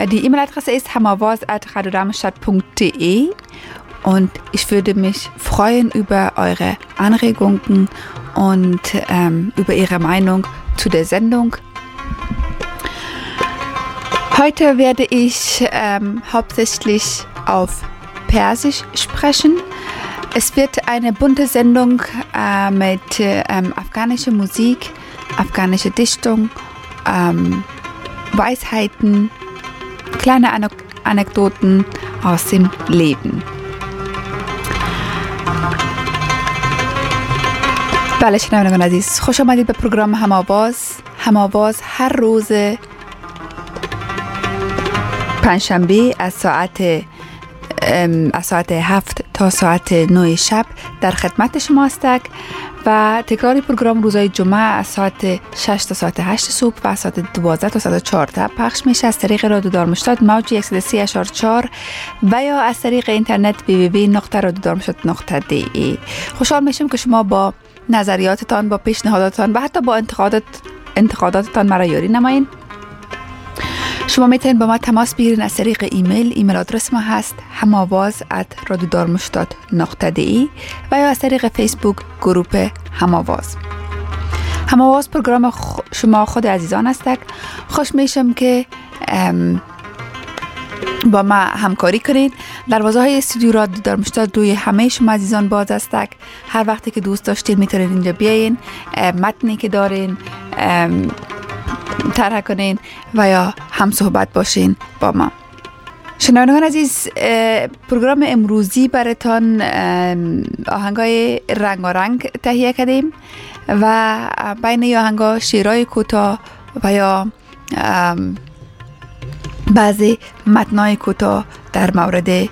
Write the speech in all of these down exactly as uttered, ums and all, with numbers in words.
Die E-Mail-Adresse ist hammerwas at radiodarmstadt punkt de und ich würde mich freuen über eure Anregungen und ähm, über Ihre Meinung zu der Sendung. Heute werde ich ähm, hauptsächlich auf Persisch sprechen. Es wird eine bunte Sendung äh, mit ähm, afghanischer Musik, afghanischer Dichtung, ähm, Weisheiten, kleine Anek- Anekdoten aus dem Leben. بله شنوندگان عزیز، خوش آمدید به پروگرام هم‌آواز. هم‌آواز هر روز پنجشنبه از ساعت از ساعت هفت تا ساعت نه شب در خدمت شما است و تکرار پروگرام روزهای جمعه از ساعت شش تا ساعت هشت صبح و از ساعت دوازده تا ساعت چهارده پخش میشه از طریق رادیو دارمشتاد موج صد و سه اشار چهار و یا از طریق اینترنت دبلیو دبلیو دبلیو دات رادیو دارمشتاد دات دی ای. خوشحال میشم که شما با نظریاتتان، با پیشنهاداتتان و حتی با انتقادات انتقاداتتان مرا یاری نمایید. شما میتونید با ما تماس بگیرید از طریق ایمیل. ایمیل آدرس ما هست هماواز ات رادیو دارمشتاد دات دی ای و یا از طریق فیسبوک گروه هماواز. هماواز پروگرام شما خود عزیزان است. خوش میشم که با ما همکاری کنید. دروازه های استودیو رادیو دارمشتاد روی همه شما عزیزان باز است. هر وقتی که دوست داشتید میتونید اینجا بیاین، متنی که دارین طرح کنین و یا هم صحبت باشین با ما. شنوندگان عزیز، پروگرام امروزی براتان آهنگای رنگارنگ تهیه کردیم و بین این آهنگا شعرهای کوتاه و یا بعضی متنای کوتاه در مورد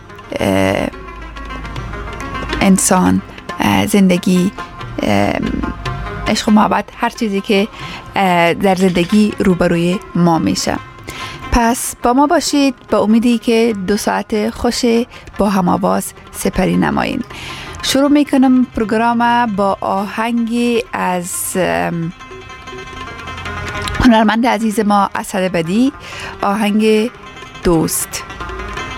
انسان، زندگی، عشق و محبت، هر چیزی که در زندگی روبروی ما میشه. پس با ما باشید با امیدی که دو ساعت خوش با هم‌آواز سپری نمایین. شروع میکنم پروگرام با آهنگی از هنرمند عزیز ما اسد بدی، آهنگ دوست.